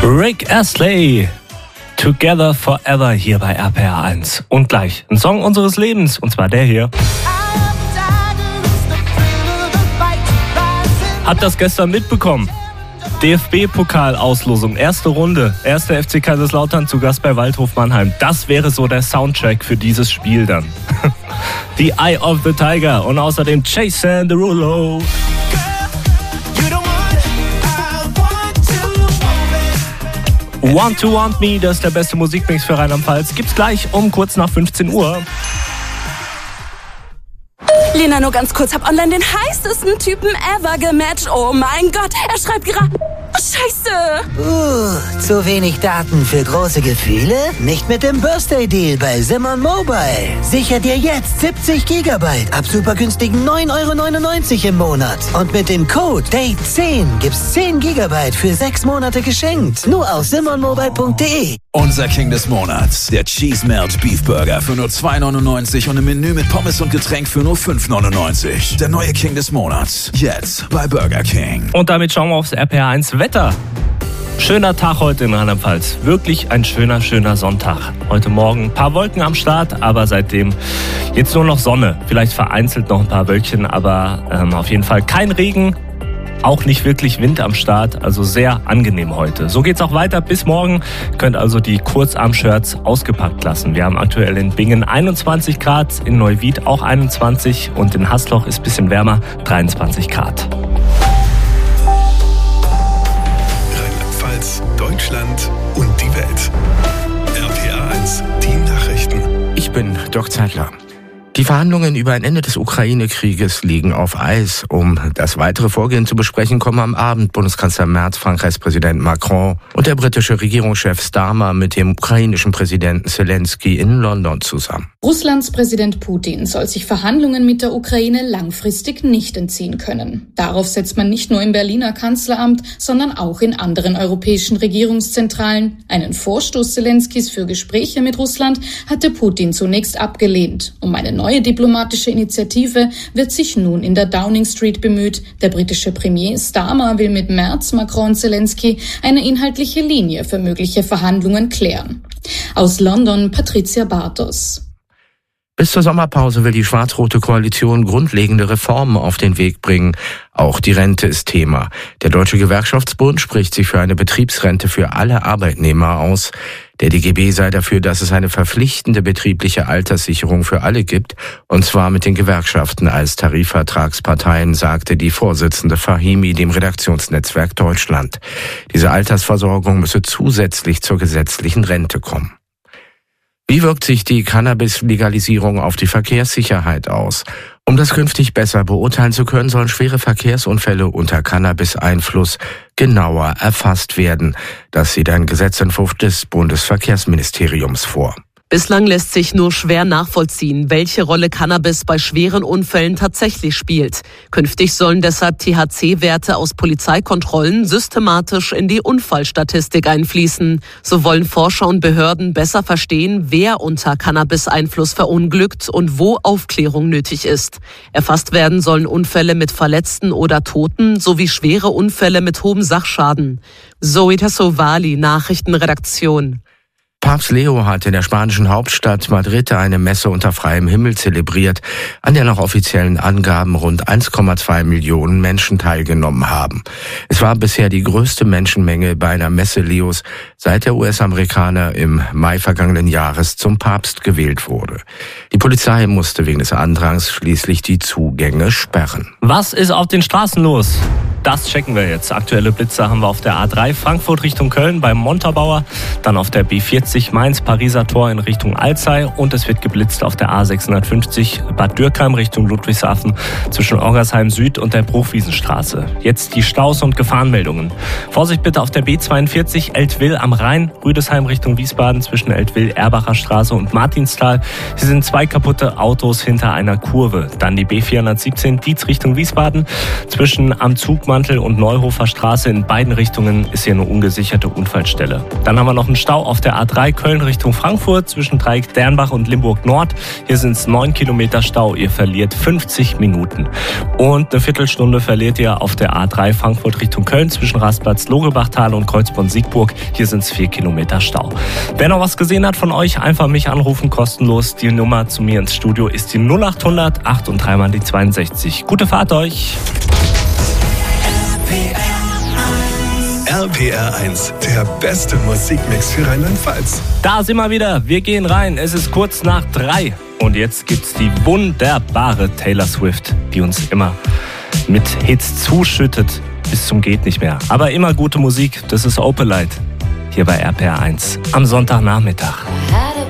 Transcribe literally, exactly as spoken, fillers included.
Rick Astley, Together Forever hier bei R P R eins. Und gleich ein Song unseres Lebens, und zwar der hier. Habt das gestern mitbekommen? D F B-Pokal-Auslosung, erste Runde, erster F C Kaiserslautern zu Gast bei Waldhof Mannheim. Das wäre so der Soundtrack für dieses Spiel dann. The Eye of the Tiger und außerdem Jason Derulo. Want to Want Me, das ist der beste Musikmix für Rheinland-Pfalz. Gibt's gleich um kurz nach fünfzehn Uhr. Lena, nur ganz kurz, hab online den heißesten Typen ever gematcht. Oh mein Gott, er schreibt gerade... Scheiße! Uh, zu wenig Daten für große Gefühle? Nicht mit dem Birthday-Deal bei Simon Mobile. Sicher dir jetzt siebzig Gigabyte ab super günstigen neun Euro neunundneunzig im Monat. Und mit dem Code Date zehn gibt's zehn Gigabyte für sechs Monate geschenkt. Nur auf simon mobile punkt de. Unser King des Monats, der Cheese Melt Beef Burger für nur zwei neunundneunzig und im Menü mit Pommes und Getränk für nur fünf neunundneunzig. Der neue King des Monats, jetzt bei Burger King. Und damit schauen wir aufs R P R eins Wetter. Schöner Tag heute in Rheinland-Pfalz. Wirklich ein schöner, schöner Sonntag. Heute Morgen ein paar Wolken am Start, aber seitdem jetzt nur noch Sonne. Vielleicht vereinzelt noch ein paar Wölkchen, aber ähm, auf jeden Fall kein Regen. Auch nicht wirklich Wind am Start, also sehr angenehm heute. So geht's auch weiter bis morgen. Ihr könnt also die Kurzarm-Shirts ausgepackt lassen. Wir haben aktuell in Bingen einundzwanzig Grad, in Neuwied auch einundzwanzig und in Hasloch ist ein bisschen wärmer, dreiundzwanzig Grad. Rheinland-Pfalz, Deutschland und die Welt. R P R eins, die Nachrichten. Ich bin Dirk Zeitler. Die Verhandlungen über ein Ende des Ukraine-Krieges liegen auf Eis. Um das weitere Vorgehen zu besprechen, kommen am Abend Bundeskanzler Merz, Frankreichs Präsident Macron und der britische Regierungschef Starmer mit dem ukrainischen Präsidenten Zelensky in London zusammen. Russlands Präsident Putin soll sich Verhandlungen mit der Ukraine langfristig nicht entziehen können. Darauf setzt man nicht nur im Berliner Kanzleramt, sondern auch in anderen europäischen Regierungszentralen. Einen Vorstoß Zelenskys für Gespräche mit Russland hatte Putin zunächst abgelehnt. Um eine neue diplomatische Initiative wird sich nun in der Downing Street bemüht. Der britische Premier Starmer will mit Merz, Macron und Zelensky eine inhaltliche Linie für mögliche Verhandlungen klären. Aus London Patricia Bartos. Bis zur Sommerpause will die schwarz-rote Koalition grundlegende Reformen auf den Weg bringen. Auch die Rente ist Thema. Der Deutsche Gewerkschaftsbund spricht sich für eine Betriebsrente für alle Arbeitnehmer aus. Der D G B sei dafür, dass es eine verpflichtende betriebliche Alterssicherung für alle gibt, und zwar mit den Gewerkschaften als Tarifvertragsparteien, sagte die Vorsitzende Fahimi dem Redaktionsnetzwerk Deutschland. Diese Altersversorgung müsse zusätzlich zur gesetzlichen Rente kommen. Wie wirkt sich die Cannabis-Legalisierung auf die Verkehrssicherheit aus? Um das künftig besser beurteilen zu können, sollen schwere Verkehrsunfälle unter Cannabis-Einfluss genauer erfasst werden. Das sieht ein Gesetzentwurf des Bundesverkehrsministeriums vor. Bislang lässt sich nur schwer nachvollziehen, welche Rolle Cannabis bei schweren Unfällen tatsächlich spielt. Künftig sollen deshalb T H C-Werte aus Polizeikontrollen systematisch in die Unfallstatistik einfließen. So wollen Forscher und Behörden besser verstehen, wer unter Cannabis-Einfluss verunglückt und wo Aufklärung nötig ist. Erfasst werden sollen Unfälle mit Verletzten oder Toten sowie schwere Unfälle mit hohem Sachschaden. Zoe Tassovali, Nachrichtenredaktion. Papst Leo hat in der spanischen Hauptstadt Madrid eine Messe unter freiem Himmel zelebriert, an der nach offiziellen Angaben rund eins Komma zwei Millionen Menschen teilgenommen haben. Es war bisher die größte Menschenmenge bei einer Messe Leos, seit der U S-Amerikaner im Mai vergangenen Jahres zum Papst gewählt wurde. Die Polizei musste wegen des Andrangs schließlich die Zugänge sperren. Was ist auf den Straßen los? Das checken wir jetzt. Aktuelle Blitzer haben wir auf der A drei Frankfurt Richtung Köln beim Montabaur, dann auf der B vierzig Mainz Pariser Tor in Richtung Alzey und es wird geblitzt auf der A sechshundertfünfzig Bad Dürkheim Richtung Ludwigshafen zwischen Orgersheim Süd und der Bruchwiesenstraße. Jetzt die Staus und Gefahrenmeldungen. Vorsicht bitte auf der B zweiundvierzig Eltville am Rhein, Rüdesheim Richtung Wiesbaden zwischen Eltville, Erbacher Straße und Martinsthal. Hier sind zwei kaputte Autos hinter einer Kurve. Dann die B vierhundertsiebzehn Dietz Richtung Wiesbaden zwischen am Zugmantel und Neuhofer Straße in beiden Richtungen ist hier eine ungesicherte Unfallstelle. Dann haben wir noch einen Stau auf der A drei drei Köln Richtung Frankfurt zwischen Dreieck-Dernbach und Limburg-Nord. Hier sind es neun Kilometer Stau. Ihr verliert fünfzig Minuten. Und eine Viertelstunde verliert ihr auf der A drei Frankfurt Richtung Köln zwischen Rastplatz-Logebachtal und Kreuzborn-Siegburg. Hier sind es vier Kilometer Stau. Wer noch was gesehen hat von euch, einfach mich anrufen, kostenlos. Die Nummer zu mir ins Studio ist die null acht hundert acht und dreimal die zweiundsechzig. Gute Fahrt euch! R P R eins, der beste Musikmix für Rheinland-Pfalz. Da sind wir wieder. Wir gehen rein. Es ist kurz nach drei. Und jetzt gibt's die wunderbare Taylor Swift, die uns immer mit Hits zuschüttet bis zum geht nicht mehr. Aber immer gute Musik. Das ist Opalite hier bei R P R eins am Sonntagnachmittag.